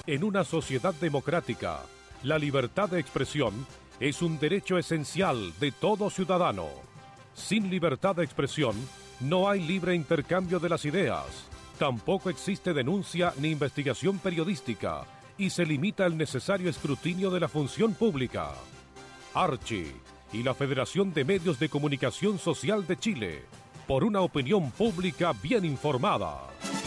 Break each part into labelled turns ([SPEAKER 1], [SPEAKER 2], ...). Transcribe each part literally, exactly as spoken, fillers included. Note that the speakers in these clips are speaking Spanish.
[SPEAKER 1] En una sociedad democrática, la libertad de expresión es un derecho esencial de todo ciudadano. Sin libertad de expresión, no hay libre intercambio de las ideas. Tampoco existe denuncia ni investigación periodística y se limita el necesario escrutinio de la función pública. Archi y la Federación de Medios de Comunicación Social de Chile, por una opinión pública bien informada.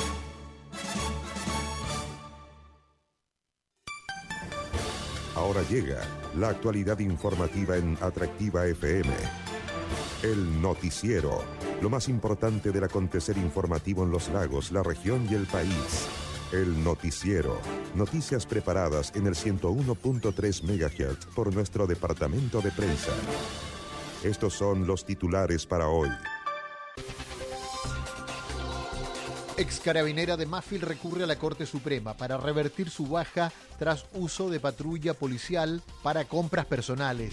[SPEAKER 2] Ahora llega la actualidad informativa en Atractiva F M. El noticiero, lo más importante del acontecer informativo en los lagos, la región y el país. El noticiero, noticias preparadas en el ciento uno punto tres megahertz por nuestro departamento de prensa. Estos son los titulares para hoy.
[SPEAKER 3] Ex carabinera de Mafil recurre a la Corte Suprema para revertir su baja tras uso de patrulla policial para compras personales.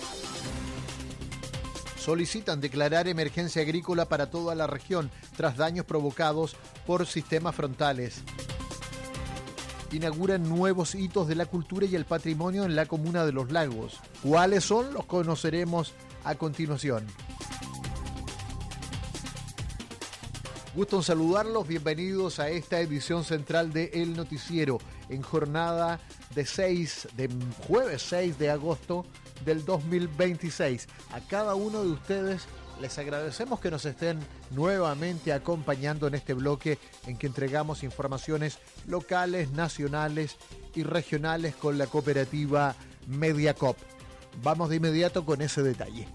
[SPEAKER 3] Solicitan declarar emergencia agrícola para toda la región tras daños provocados por sistemas frontales. Inauguran nuevos hitos de la cultura y el patrimonio en la comuna de Los Lagos. ¿Cuáles son? Los conoceremos a continuación. Gusto en saludarlos, bienvenidos a esta edición central de El Noticiero en jornada de seis, de jueves seis de agosto del dos mil veintiséis. A cada uno de ustedes les agradecemos que nos estén nuevamente acompañando en este bloque en que entregamos informaciones locales, nacionales y regionales con la cooperativa Mediacop. Vamos de inmediato con ese detalle.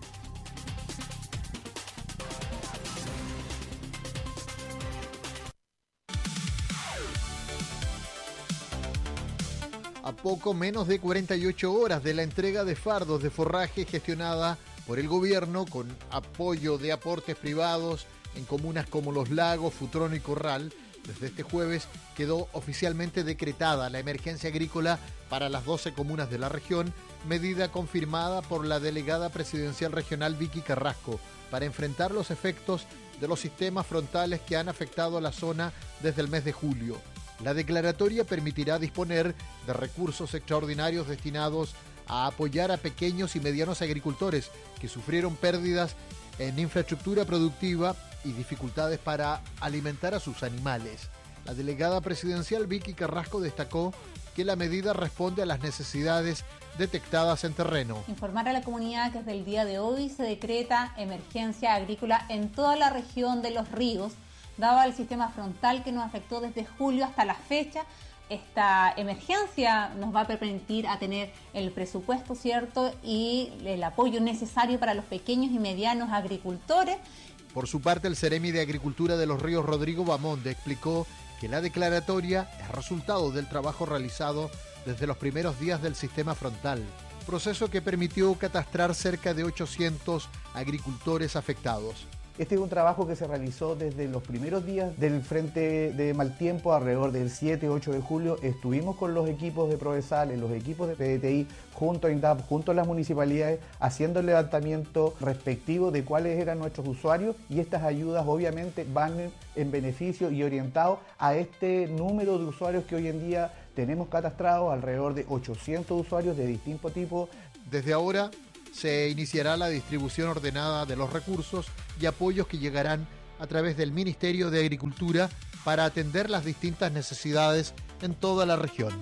[SPEAKER 3] A poco menos de cuarenta y ocho horas de la entrega de fardos de forraje gestionada por el gobierno con apoyo de aportes privados en comunas como Los Lagos, Futrón y Corral, desde este jueves quedó oficialmente decretada la emergencia agrícola para las doce comunas de la región, medida confirmada por la delegada presidencial regional Vicky Carrasco, para enfrentar los efectos de los sistemas frontales que han afectado a la zona desde el mes de julio. La declaratoria permitirá disponer de recursos extraordinarios destinados a apoyar a pequeños y medianos agricultores que sufrieron pérdidas en infraestructura productiva y dificultades para alimentar a sus animales. La delegada presidencial Vicky Carrasco destacó que la medida responde a las necesidades detectadas en terreno.
[SPEAKER 4] Informar a la comunidad que desde el día de hoy se decreta emergencia agrícola en toda la región de Los Ríos, dado el sistema frontal que nos afectó desde julio hasta la fecha. Esta emergencia nos va a permitir a tener el presupuesto, ¿cierto?, y el apoyo necesario para los pequeños y medianos agricultores.
[SPEAKER 3] Por su parte, el Seremi de Agricultura de Los Ríos, Rodrigo Bamonde, explicó que la declaratoria es resultado del trabajo realizado desde los primeros días del sistema frontal, proceso que permitió catastrar cerca de ochocientos agricultores afectados.
[SPEAKER 5] Este es un trabajo que se realizó desde los primeros días del frente de mal tiempo, alrededor del siete ocho de julio. Estuvimos con los equipos de Provesal, los equipos de P D T I, junto a INDAP, junto a las municipalidades, haciendo el levantamiento respectivo de cuáles eran nuestros usuarios, y estas ayudas obviamente van en beneficio y orientados a este número de usuarios que hoy en día tenemos catastrados, alrededor de ochocientos usuarios de distinto tipo.
[SPEAKER 3] Desde ahora se iniciará la distribución ordenada de los recursos y apoyos que llegarán a través del Ministerio de Agricultura para atender las distintas necesidades en toda la región.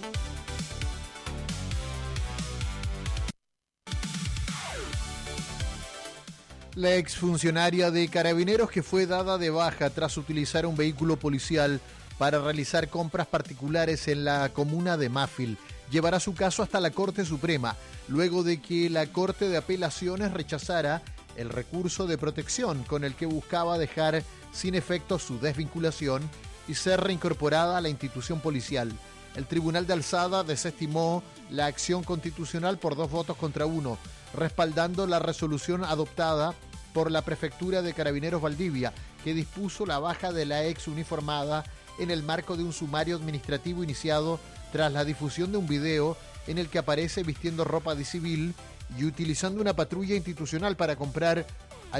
[SPEAKER 3] La exfuncionaria de Carabineros, que fue dada de baja tras utilizar un vehículo policial para realizar compras particulares en la comuna de Mafil, llevará su caso hasta la Corte Suprema, luego de que la Corte de Apelaciones rechazara el recurso de protección con el que buscaba dejar sin efecto su desvinculación y ser reincorporada a la institución policial. El Tribunal de Alzada desestimó la acción constitucional por dos votos contra uno, respaldando la resolución adoptada por la Prefectura de Carabineros Valdivia, que dispuso la baja de la ex uniformada en el marco de un sumario administrativo iniciado tras la difusión de un video en el que aparece vistiendo ropa de civil y utilizando una patrulla institucional para comprar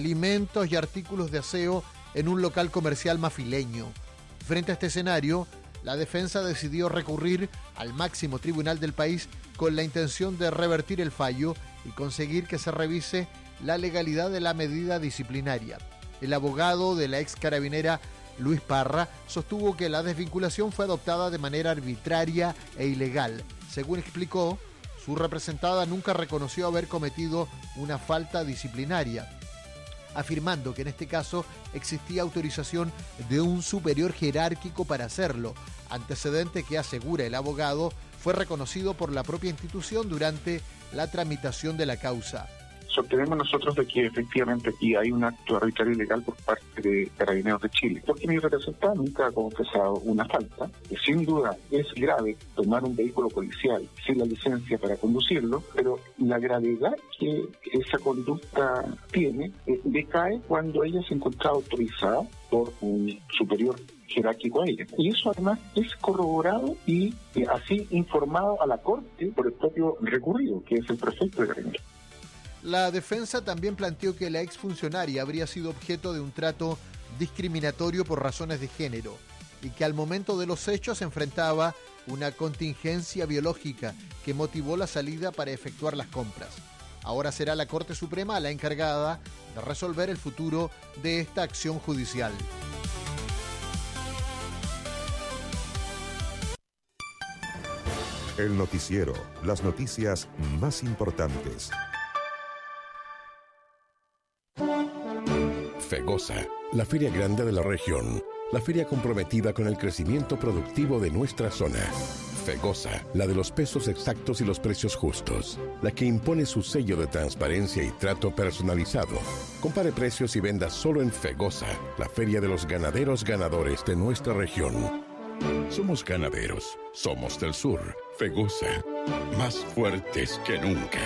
[SPEAKER 3] alimentos y artículos de aseo en un local comercial mafileño. Frente a este escenario, La defensa decidió recurrir al máximo tribunal del país con la intención de revertir el fallo y conseguir que se revise la legalidad de la medida disciplinaria. El abogado de la ex carabinera Luis Parra sostuvo que la desvinculación fue adoptada de manera arbitraria e ilegal. Según explicó, su representada nunca reconoció haber cometido una falta disciplinaria, afirmando que en este caso existía autorización de un superior jerárquico para hacerlo, antecedente que, asegura el abogado, fue reconocido por la propia institución durante la tramitación de la causa.
[SPEAKER 6] Sostenemos nosotros de que efectivamente aquí hay un acto arbitrario ilegal por parte de Carabineros de Chile, porque mi representante nunca ha confesado una falta. Y sin duda es grave tomar un vehículo policial sin la licencia para conducirlo, pero la gravedad que esa conducta tiene eh, decae cuando ella se encontraba autorizada por un superior jerárquico a ella. Y eso además es corroborado y eh, así informado a la Corte por el propio recurrido, que es el prefecto de Carabineros.
[SPEAKER 3] La defensa también planteó que la exfuncionaria habría sido objeto de un trato discriminatorio por razones de género y que al momento de los hechos enfrentaba una contingencia biológica que motivó la salida para efectuar las compras. Ahora será la Corte Suprema la encargada de resolver el futuro de esta acción judicial.
[SPEAKER 2] El noticiero, las noticias más importantes.
[SPEAKER 7] FEGOSA, la feria grande de la región, la feria comprometida con el crecimiento productivo de nuestra zona. FEGOSA, la de los pesos exactos y los precios justos, la que impone su sello de transparencia y trato personalizado. Compare precios y venda solo en FEGOSA, la feria de los ganaderos ganadores de nuestra región. Somos ganaderos, somos del sur. FEGOSA, más fuertes que nunca.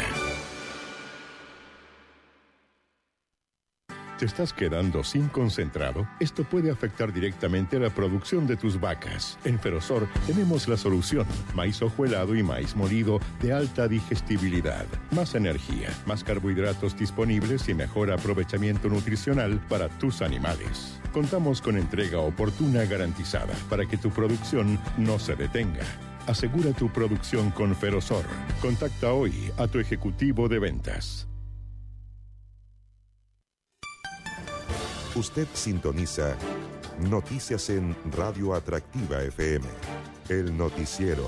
[SPEAKER 7] ¿Te estás quedando sin concentrado? Esto puede afectar directamente la producción de tus vacas. En Ferosor tenemos la solución. Maíz hojuelado y maíz molido de alta digestibilidad. Más energía, más carbohidratos disponibles y mejor aprovechamiento nutricional para tus animales. Contamos con entrega oportuna garantizada para que tu producción no se detenga. Asegura tu producción con Ferosor. Contacta hoy a tu ejecutivo de ventas.
[SPEAKER 2] Usted sintoniza Noticias en Radio Atractiva F M, el noticiero.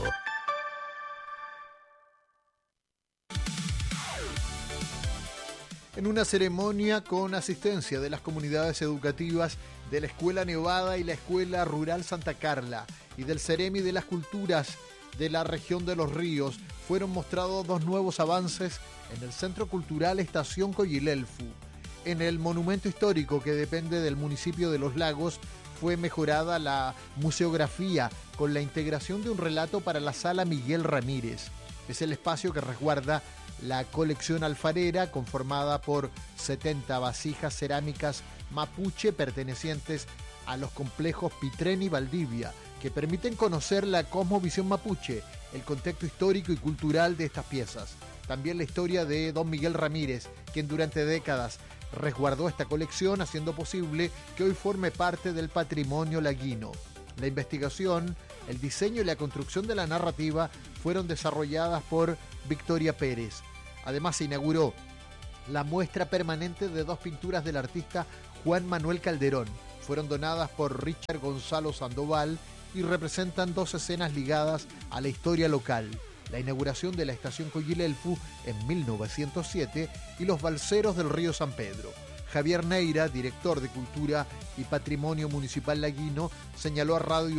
[SPEAKER 3] En una ceremonia con asistencia de las comunidades educativas de la Escuela Nevada y la Escuela Rural Santa Carla y del Ceremi de las Culturas de la región de Los Ríos, fueron mostrados dos nuevos avances en el Centro Cultural Estación Coyilelfu. En el monumento histórico que depende del municipio de Los Lagos fue mejorada la museografía con la integración de un relato para la Sala Miguel Ramírez. Es el espacio que resguarda la colección alfarera conformada por setenta vasijas cerámicas mapuche pertenecientes a los complejos Pitrén y Valdivia, que permiten conocer la cosmovisión mapuche, el contexto histórico y cultural de estas piezas. También la historia de don Miguel Ramírez, quien durante décadas resguardó esta colección, haciendo posible que hoy forme parte del patrimonio laguino. La investigación, el diseño y la construcción de la narrativa fueron desarrolladas por Victoria Pérez. Además, se inauguró la muestra permanente de dos pinturas del artista Juan Manuel Calderón. Fueron donadas por Richard Gonzalo Sandoval y representan dos escenas ligadas a la historia local: la inauguración de la estación Coyilelfu en mil novecientos siete y los balseros del río San Pedro. Javier Neira, director de Cultura y Patrimonio Municipal Laguino, señaló a Radio